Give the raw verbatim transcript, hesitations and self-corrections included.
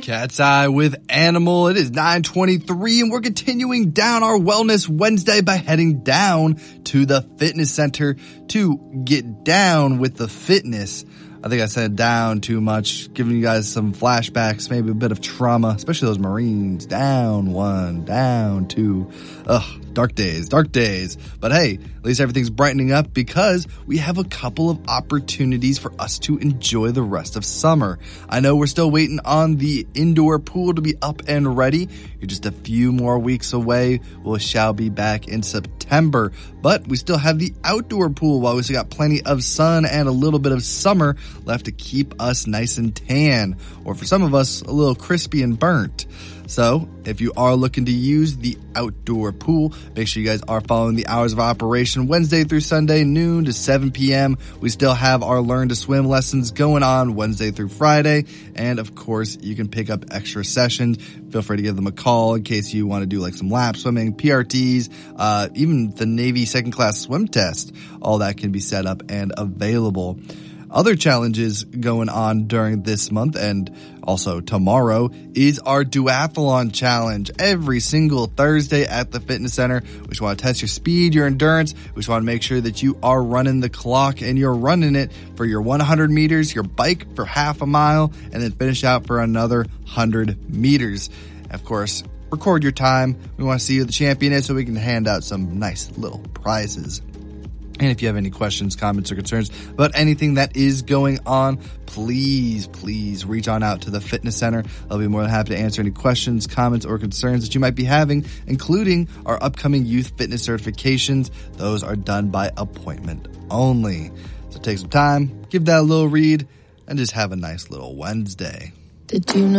Cat's Eye with Animal. It is nine twenty-three and we're continuing down our Wellness Wednesday by heading down to the fitness center to get down with the fitness. I think I said down too much, giving you guys some flashbacks, maybe a bit of trauma, especially those Marines. Down one, down two. Ugh, dark days, dark days. But hey, at least everything's brightening up because we have a couple of opportunities for us to enjoy the rest of summer. I know we're still waiting on the indoor pool to be up and ready. You're just a few more weeks away. We shall be back in September, but we still have the outdoor pool while we still got plenty of sun and a little bit of summer left to keep us nice and tan, or for some of us, a little crispy and burnt. So if you are looking to use the outdoor pool, make sure you guys are following the hours of operation Wednesday through Sunday, noon to seven p.m. We still have our Learn to Swim lessons going on Wednesday through Friday. And of course, you can pick up extra sessions. Feel free to give them a call in case you want to do like some lap swimming, P R Ts, uh, even the Navy second class swim test. All that can be set up and available. Other challenges going on during this month and also tomorrow is our duathlon challenge every single Thursday at the fitness center. We just want to test your speed, your endurance. We just want to make sure that you are running the clock and you're running it for your one hundred meters, your bike for half a mile, and then finish out for another one hundred meters. Of course, record your time. We want to see who the champion is so we can hand out some nice little prizes. And if you have any questions, comments, or concerns about anything that is going on, please, please reach on out to the fitness center. I'll be more than happy to answer any questions, comments, or concerns that you might be having, including our upcoming youth fitness certifications. Those are done by appointment only. So take some time, give that a little read, and just have a nice little Wednesday. Did you know?